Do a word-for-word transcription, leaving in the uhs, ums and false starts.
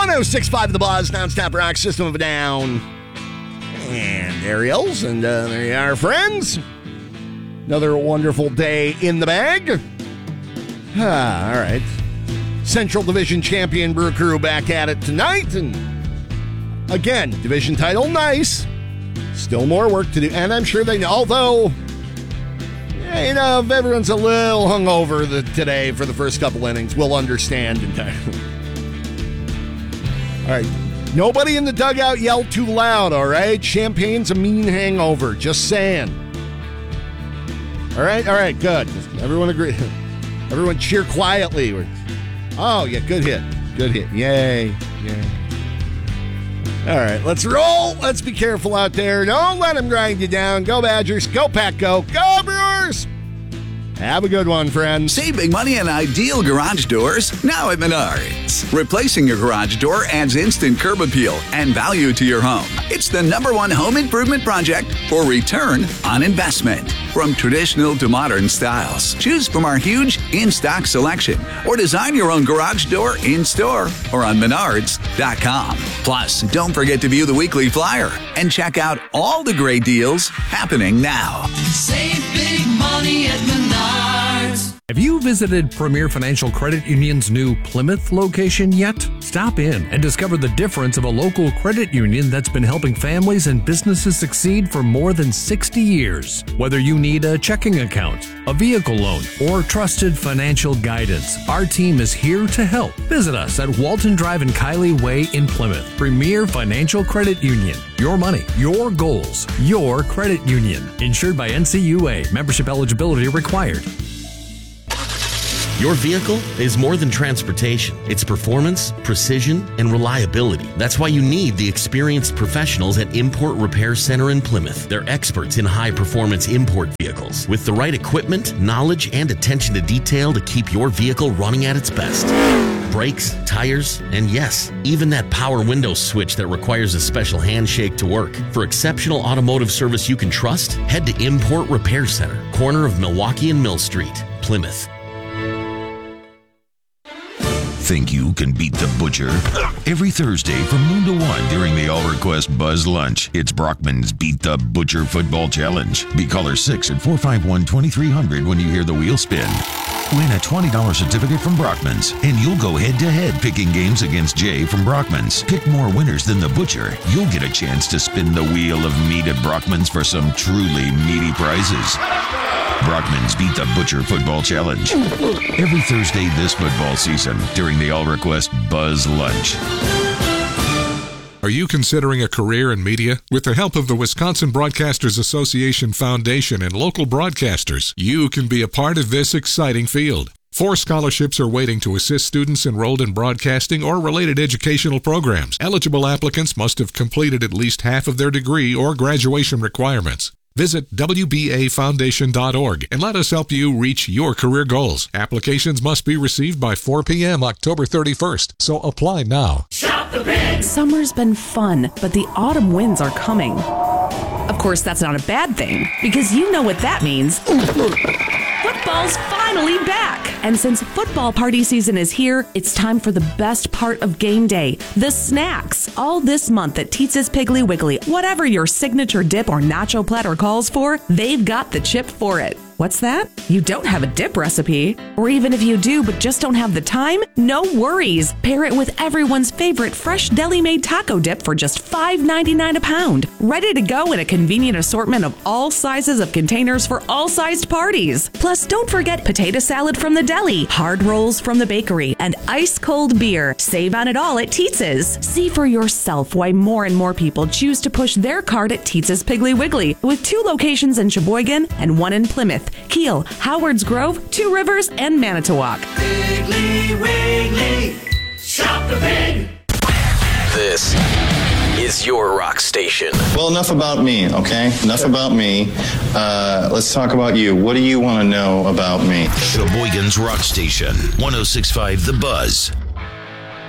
one oh six point five The Buzz, non-stop rock, System of a Down. And Ariels, and uh, there you are, friends. Another wonderful day in the bag. Ah, all right. Central Division champion Brew Crew back at it tonight. And again, division title, nice. Still more work to do. And I'm sure they know, although, yeah, you know, if everyone's a little hungover the, today for the first couple innings, we'll understand entirely. All right. Nobody in the dugout yelled too loud, all right? Champagne's a mean hangover. Just saying. All right? All right, good. Everyone agree. Everyone cheer quietly. Oh, yeah, good hit. Good hit. Yay. Yay. All right, let's roll. Let's be careful out there. Don't let them grind you down. Go Badgers. Go Pack Go. Go Brewers. Have a good one, friends. Save big money on ideal garage doors now at Menards. Replacing your garage door adds instant curb appeal and value to your home. It's the number one home improvement project for return on investment. From traditional to modern styles, choose from our huge in-stock selection or design your own garage door in-store or on menards dot com. Plus, don't forget to view the weekly flyer and check out all the great deals happening now. Save big money at Menards. Have you visited Premier Financial Credit Union's new Plymouth location yet? Stop in and discover the difference of a local credit union that's been helping families and businesses succeed for more than sixty years. Whether you need a checking account, a vehicle loan, or trusted financial guidance, our team is here to help. Visit us at Walton Drive and Kiley Way in Plymouth. Premier Financial Credit Union. Your money, your goals, your credit union. Insured by N C U A. Membership eligibility required. Your vehicle is more than transportation. It's performance, precision, and reliability. That's why you need the experienced professionals at Import Repair Center in Plymouth. They're experts in high-performance import vehicles with the right equipment, knowledge, and attention to detail to keep your vehicle running at its best. Brakes, tires, and yes, even that power window switch that requires a special handshake to work. For exceptional automotive service you can trust, head to Import Repair Center, corner of Milwaukee and Mill Street, Plymouth. Think you can beat the butcher? Every Thursday from noon to one during the All Request Buzz Lunch, it's Brockman's Beat the Butcher Football Challenge. Be caller six at four five one, two three zero zero when you hear the wheel spin. Win a twenty dollars certificate from Brockman's, and you'll go head-to-head picking games against Jay from Brockman's. Pick more winners than the butcher. You'll get a chance to spin the wheel of meat at Brockman's for some truly meaty prizes. Brockman's Beat the Butcher Football Challenge. Every Thursday this football season during the All Request Buzz Lunch. Are you considering a career in media? With the help of the Wisconsin Broadcasters Association Foundation and local broadcasters, you can be a part of this exciting field. Four scholarships are waiting to assist students enrolled in broadcasting or related educational programs. Eligible applicants must have completed at least half of their degree or graduation requirements. Visit W B A foundation dot org and let us help you reach your career goals. Applications must be received by four p.m. October thirty-first, so apply now. Shop the big. Summer's been fun, but the autumn winds are coming. Of course, that's not a bad thing, because you know what that means. Football's finally back! And since football party season is here, it's time for the best part of game day, the snacks. All this month at Teetz's Piggly Wiggly, whatever your signature dip or nacho platter calls for, they've got the chip for it. What's that? You don't have a dip recipe? Or even if you do but just don't have the time? No worries. Pair it with everyone's favorite fresh deli-made taco dip for just five ninety-nine a pound. Ready to go in a convenient assortment of all sizes of containers for all sized parties. Plus, don't forget potato salad from the deli, hard rolls from the bakery, and ice-cold beer. Save on it all at Teetz's. See for yourself why more and more people choose to push their cart at Teetz's Piggly Wiggly, with two locations in Sheboygan and one in Plymouth, Kiel, Howards Grove, Two Rivers, and Manitowoc. Piggly Wiggly, shop the pig. This is your rock station. Well, enough about me, okay? Enough about me. Uh, let's talk about you. What do you want to know about me? Sheboygan's Rock Station, one oh six point five The Buzz.